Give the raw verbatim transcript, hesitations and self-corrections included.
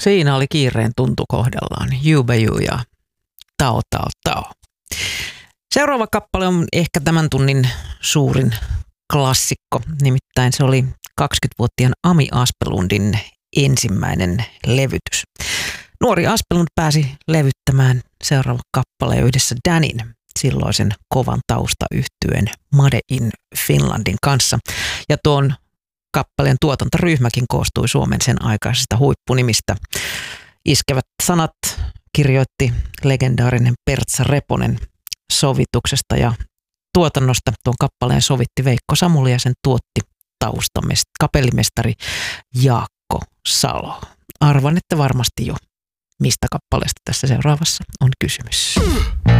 Siinä oli kiireen tuntu kohdallaan. Jubaju ja Tao Tao Tao. Seuraava kappale on ehkä tämän tunnin suurin klassikko. Nimittäin se oli kaksikymmentävuotiaan Ami Aspelundin ensimmäinen levytys. Nuori Aspelund pääsi levyttämään seuraava kappale yhdessä Danin, silloisen kovan taustayhtyeen Made in Finlandin kanssa. Ja tuon kappaleen tuotantoryhmäkin koostui Suomen sen aikaisista huippunimistä. Iskevät sanat kirjoitti legendaarinen Pertsa Reponen sovituksesta ja tuotannosta. Tuon kappaleen sovitti Veikko Samuli ja sen tuotti taustamest, kapellimestari Jaakko Salo. Arvan, että varmasti jo mistä kappaleesta tässä seuraavassa on kysymys.